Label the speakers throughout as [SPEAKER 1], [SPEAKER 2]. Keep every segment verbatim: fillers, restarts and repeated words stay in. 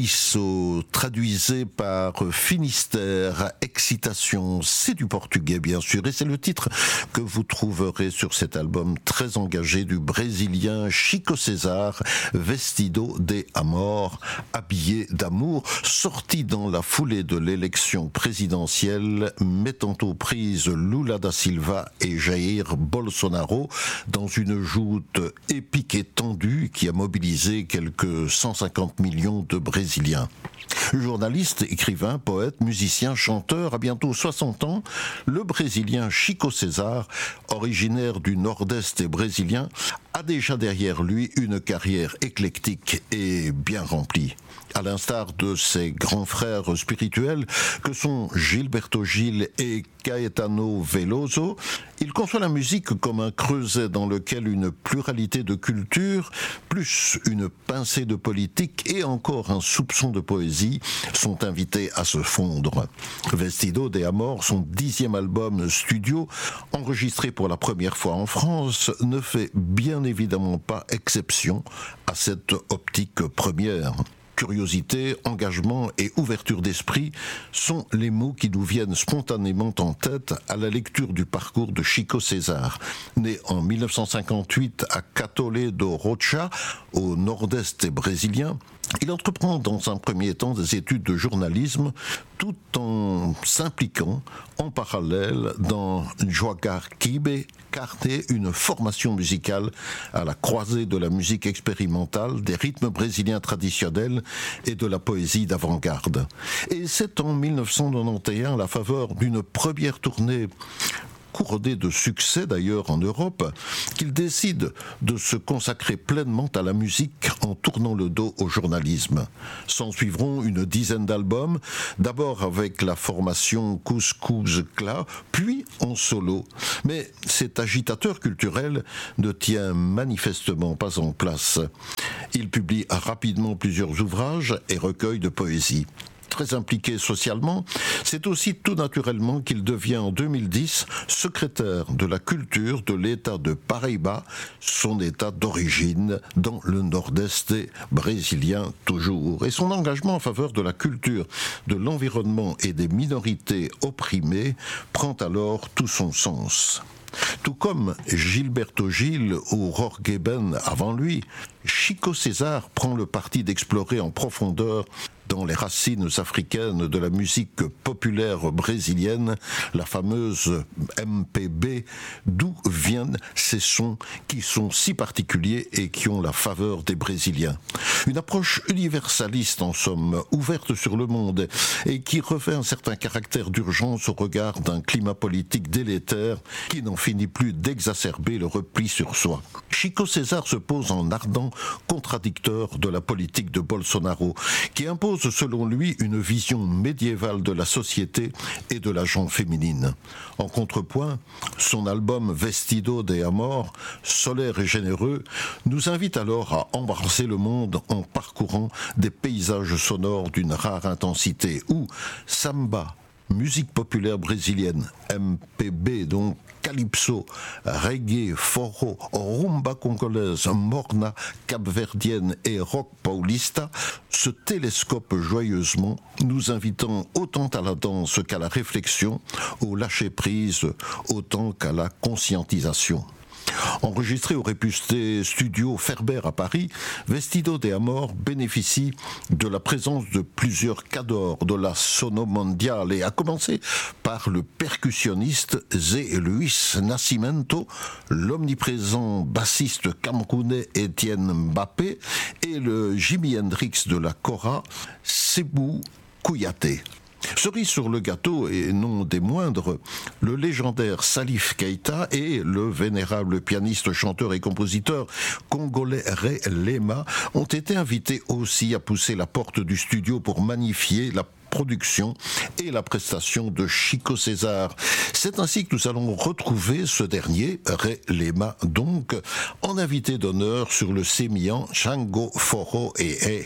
[SPEAKER 1] Caliço, traduisé par Finistère, Excitation, c'est du portugais bien sûr, et c'est le titre que vous trouverez sur cet album très engagé du Brésilien Chico César, Vestido de Amor, habillé d'amour, sorti dans la foulée de l'élection présidentielle, mettant aux prises Lula da Silva et Jair Bolsonaro dans une joute épique et tendue qui a mobilisé quelques cent cinquante millions de Brésiliens. Journaliste, écrivain, poète, musicien, chanteur, à bientôt soixante ans, le Brésilien Chico César, originaire du nord-est brésilien, a déjà derrière lui une carrière éclectique et bien remplie. À l'instar de ses grands frères spirituels que sont Gilberto Gil et Caetano Veloso, il conçoit la musique comme un creuset dans lequel une pluralité de cultures, plus une pincée de politique et encore un soupçon de poésie sont invités à se fondre. Vestido de Amor, son dixième album studio, enregistré pour la première fois en France, ne fait bien évidemment pas exception à cette optique première. Curiosité, engagement et ouverture d'esprit sont les mots qui nous viennent spontanément en tête à la lecture du parcours de Chico César. Né en mille neuf cent cinquante-huit à Catolé do Rocha, au nord-est brésilien, il entreprend dans un premier temps des études de journalisme tout en s'impliquant en parallèle dans Joagar Kibe, Carté, une formation musicale à la croisée de la musique expérimentale, des rythmes brésiliens traditionnels et de la poésie d'avant-garde. Et c'est en mille neuf cent quatre-vingt-onze, à la faveur d'une première tournée couronné de succès d'ailleurs en Europe, qu'il décide de se consacrer pleinement à la musique en tournant le dos au journalisme. S'en suivront une dizaine d'albums, d'abord avec la formation Couscous Cla, puis en solo. Mais cet agitateur culturel ne tient manifestement pas en place. Il publie rapidement plusieurs ouvrages et recueils de poésie. Très impliqué socialement, c'est aussi tout naturellement qu'il devient en deux mille dix secrétaire de la culture de l'État de Paraíba, son État d'origine dans le nord-est brésilien toujours. Et son engagement en faveur de la culture, de l'environnement et des minorités opprimées prend alors tout son sens. Tout comme Gilberto Gil ou Jorge Ben avant lui, Chico César prend le parti d'explorer en profondeur dans les racines africaines de la musique populaire brésilienne, la fameuse M P B, d'où viennent ces sons qui sont si particuliers et qui ont la faveur des Brésiliens. Une approche universaliste en somme, ouverte sur le monde et qui revêt un certain caractère d'urgence au regard d'un climat politique délétère qui n'en finit plus d'exacerber le repli sur soi. Chico César se pose en ardent contradicteur de la politique de Bolsonaro, qui impose selon lui une vision médiévale de la société et de la gente féminine. En contrepoint, son album Vestido de Amor, solaire et généreux, nous invite alors à embrasser le monde en parcourant des paysages sonores d'une rare intensité où samba, musique populaire brésilienne, M P B donc, calypso, reggae, forró, rumba congolaise, morna, capverdienne et rock paulista se télescopent joyeusement, nous invitant autant à la danse qu'à la réflexion, au lâcher-prise autant qu'à la conscientisation. Enregistré au réputé studio Ferber à Paris, Vestido de Amor bénéficie de la présence de plusieurs cadors de la sono mondiale, et à commencer par le percussionniste Zé Luis Nascimento, l'omniprésent bassiste camerounais Étienne Mbappé et le Jimi Hendrix de la Kora, Sebou Kouyaté. Cerise sur le gâteau, et non des moindres, le légendaire Salif Keita et le vénérable pianiste, chanteur et compositeur congolais Ray Lema ont été invités aussi à pousser la porte du studio pour magnifier la production et la prestation de Chico César. C'est ainsi que nous allons retrouver ce dernier, Ray Lema donc, en invité d'honneur sur le sémillant Chango Forró et Hey.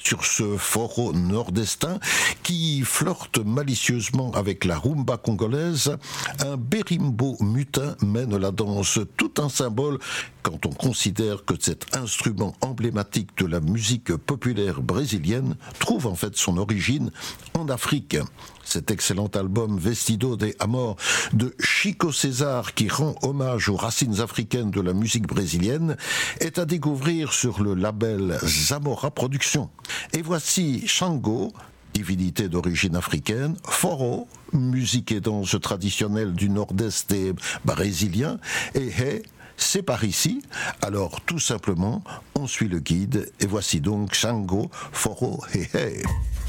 [SPEAKER 1] sur ce forró nord-estin qui flirte malicieusement avec la rumba congolaise. Un bérimbo mutin mène la danse, tout un symbole quand on considère que cet instrument emblématique de la musique populaire brésilienne trouve en fait son origine en Afrique. Cet excellent album Vestido de Amor de Chico César, qui rend hommage aux racines africaines de la musique brésilienne, est à découvrir sur le label Zamora Productions. Et voici Xangô, divinité d'origine africaine, forró, musique et danse traditionnelle du nord-est des Brésiliens, et hey, c'est par ici. Alors tout simplement, on suit le guide, et voici donc Xangô, forró, hey hey.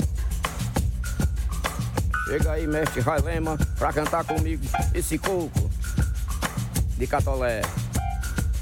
[SPEAKER 2] Chega aí, mestre Railema, pra cantar comigo esse coco de Catolé.